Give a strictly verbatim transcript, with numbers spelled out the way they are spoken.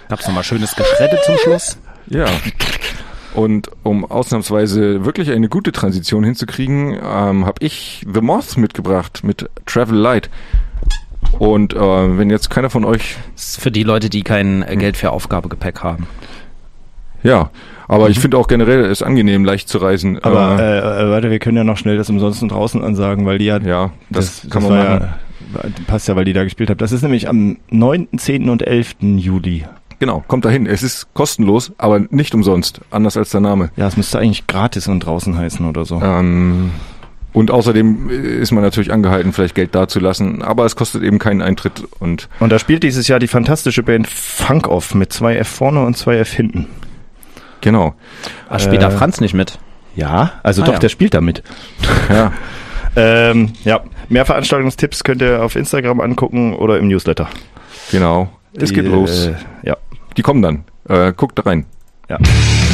Gab's nochmal schönes Geschredde zum Schluss? Ja. Und um ausnahmsweise wirklich eine gute Transition hinzukriegen, ähm, habe ich The Moth mitgebracht mit Travel Light. Und äh, wenn jetzt keiner von euch... Das ist für die Leute, die kein äh, Geld für Aufgabegepäck haben. Ja, aber mhm. ich finde auch generell es angenehm, leicht zu reisen. Aber äh, äh, warte, wir können ja noch schnell das umsonst und draußen ansagen, weil die ja... Ja, das, das kann das man war machen. Ja, passt ja, weil die da gespielt haben. Das ist nämlich am neunten, zehnten und elften Juli. Genau, kommt dahin. Es ist kostenlos, aber nicht umsonst. Anders als der Name. Ja, es müsste eigentlich gratis und draußen heißen oder so. Ähm, und außerdem ist man natürlich angehalten, vielleicht Geld dazulassen, aber es kostet eben keinen Eintritt. Und, und da spielt dieses Jahr die fantastische Band Funk Off mit zwei F vorne und zwei F hinten. Genau. Ach, spielt äh, da Franz nicht mit? Ja, also ah, doch, ja. der spielt da mit. Ja. ähm, ja, mehr Veranstaltungstipps könnt ihr auf Instagram angucken oder im Newsletter. Genau. Es geht äh, los. Ja. Die kommen dann. Äh, guckt da rein. Ja.